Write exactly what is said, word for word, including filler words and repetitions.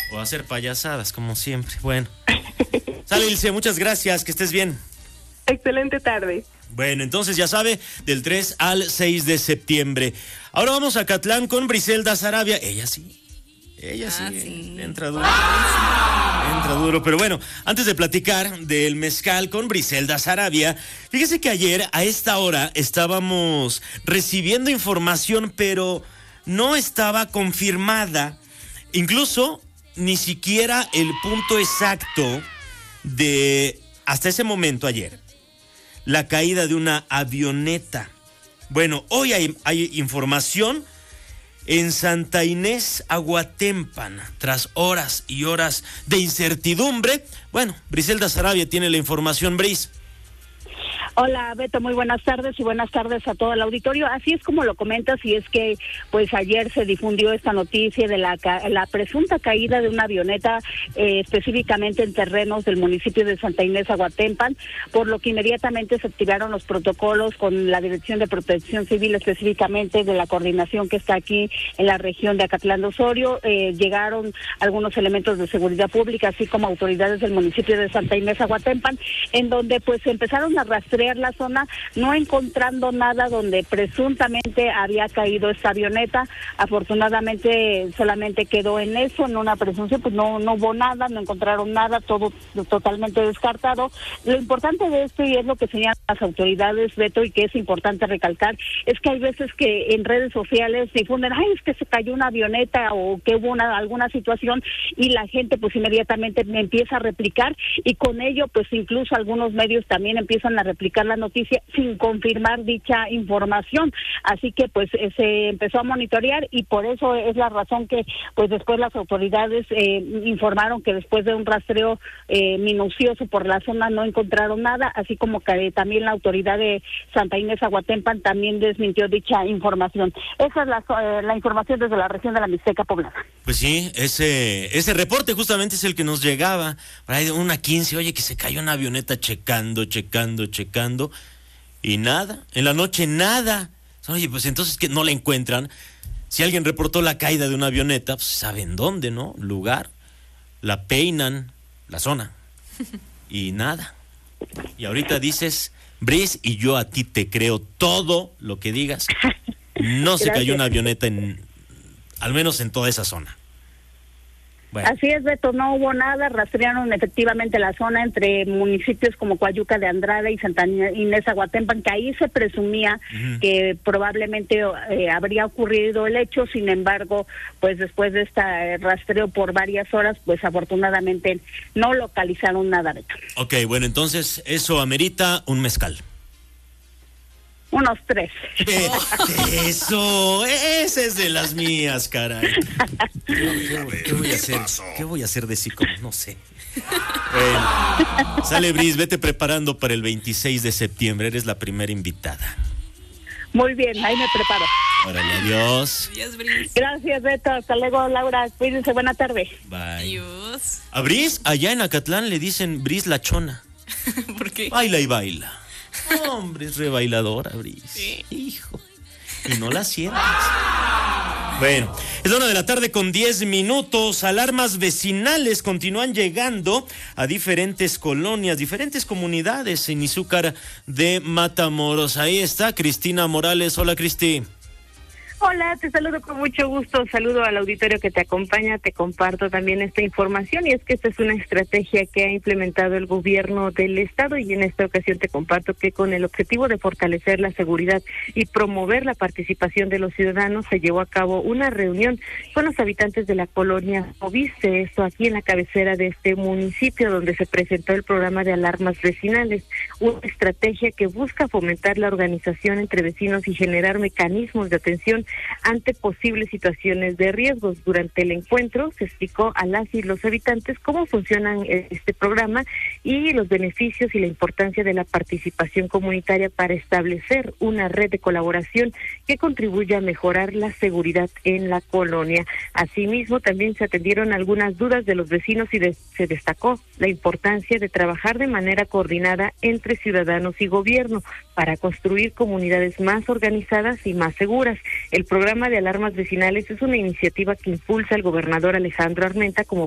O hacer payasadas, como siempre. Bueno. Sale, Ilse, muchas gracias, que estés bien. Excelente tarde. Bueno, entonces ya sabe, del tres al seis de septiembre. Ahora vamos a Acatlán con Briselda Sarabia. Ella sí, ella ah, sí, sí, entra duro. ¡Ah! Entra duro, pero bueno, antes de platicar del mezcal con Briselda Sarabia, fíjese que ayer a esta hora estábamos recibiendo información, pero no estaba confirmada. Incluso ni siquiera el punto exacto de, hasta ese momento ayer, la caída de una avioneta. Bueno, hoy hay, hay información en Santa Inés, Aguatempan, tras horas y horas de incertidumbre. Bueno, Briselda Sarabia tiene la información, Bris. Hola, Beto, muy buenas tardes y buenas tardes a todo el auditorio. Así es como lo comentas, y es que pues ayer se difundió esta noticia de la, la presunta caída de una avioneta eh, específicamente en terrenos del municipio de Santa Inés, Aguatempan, por lo que inmediatamente se activaron los protocolos con la Dirección de Protección Civil, específicamente de la coordinación que está aquí en la región de Acatlán de Osorio. Eh, llegaron algunos elementos de seguridad pública, así como autoridades del municipio de Santa Inés, Aguatempan, en donde pues empezaron a rastrear la zona, no encontrando nada donde presuntamente había caído esta avioneta. Afortunadamente solamente quedó en eso, en una presunción, pues no, no hubo nada, no encontraron nada, todo totalmente descartado. Lo importante de esto, y es lo que señalan las autoridades, Beto, y que es importante recalcar, es que hay veces que en redes sociales difunden, ay, es que se cayó una avioneta o que hubo una, alguna situación, y la gente pues inmediatamente empieza a replicar, y con ello pues incluso algunos medios también empiezan a replicar la noticia sin confirmar dicha información. Así que pues eh, se empezó a monitorear, y por eso es la razón que pues después las autoridades eh, informaron que después de un rastreo eh, minucioso por la zona no encontraron nada, así como que también la autoridad de Santa Inés, Aguatempan, también desmintió dicha información. Esa es la, eh, la información desde la región de la Mixteca Poblana. Pues sí, ese ese reporte justamente es el que nos llegaba, por ahí de una quince, oye, que se cayó una avioneta checando, checando, checando, y nada, en la noche nada. Oye, pues entonces que no la encuentran. Si alguien reportó la caída de una avioneta, pues saben dónde, ¿no? Lugar, la peinan, la zona, y nada. Y ahorita dices, Bris, y yo a ti te creo todo lo que digas. No se cayó una avioneta en, al menos en toda esa zona. Bueno. Así es, Beto, no hubo nada, rastrearon efectivamente la zona entre municipios como Coayuca de Andrade y Santa Inés, Aguatempan, que ahí se presumía uh-huh. que probablemente eh, habría ocurrido el hecho. Sin embargo, pues después de este rastreo por varias horas, pues afortunadamente no localizaron nada, Beto. Ok, bueno, entonces eso amerita un mezcal. Unos tres. Eh, eso, esa es de las mías, caray. ¿Qué, qué, qué voy a hacer? ¿Qué voy a hacer de psicólogo? No sé. Bueno, sale, Bris, vete preparando para el veintiséis de septiembre. Eres la primera invitada. Muy bien, ahí me preparo. Órale, adiós. Adiós, Bris. Gracias, Beto. Hasta luego, Laura. Cuídense, buena tarde. Bye. Adiós. A Bris, allá en Acatlán le dicen Bris la chona. ¿Por qué? Baila y baila. Hombre, es rebailadora, Bris. Sí. Hijo. Y no la sientes. Bueno, es la una de la tarde con diez minutos. Alarmas vecinales continúan llegando a diferentes colonias, diferentes comunidades en Izúcar de Matamoros. Ahí está Cristina Morales. Hola, Cristi. Hola, te saludo con mucho gusto, saludo al auditorio que te acompaña, te comparto también esta información, y es que esta es una estrategia que ha implementado el gobierno del estado, y en esta ocasión te comparto que con el objetivo de fortalecer la seguridad y promover la participación de los ciudadanos se llevó a cabo una reunión con los habitantes de la colonia Oviste, esto aquí en la cabecera de este municipio, donde se presentó el programa de alarmas vecinales, una estrategia que busca fomentar la organización entre vecinos y generar mecanismos de atención ante posibles situaciones de riesgos. Durante el encuentro se explicó a las y los habitantes cómo funcionan este programa y los beneficios y la importancia de la participación comunitaria para establecer una red de colaboración que contribuya a mejorar la seguridad en la colonia. Asimismo, también se atendieron algunas dudas de los vecinos y de, se destacó la importancia de trabajar de manera coordinada entre ciudadanos y gobierno para construir comunidades más organizadas y más seguras. El programa de alarmas vecinales es una iniciativa que impulsa el gobernador Alejandro Armenta como